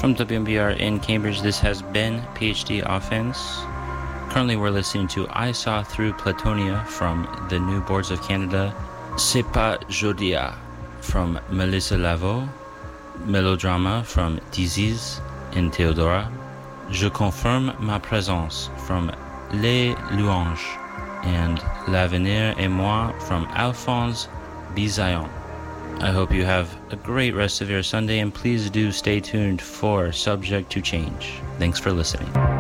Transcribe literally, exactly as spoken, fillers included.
From W M B R in Cambridge, this has been PhD Offense. Currently, we're listening to I Saw Through Platonia from the New Boards of Canada, C'est pas Jodia from Melissa Lavo, Melodrama from Disease in Theodora, Je confirme ma présence from Les Louanges, and L'avenir et moi from Alphonse Bizayon. I hope you have a great rest of your Sunday, and please do stay tuned for Subject to Change. Thanks for listening.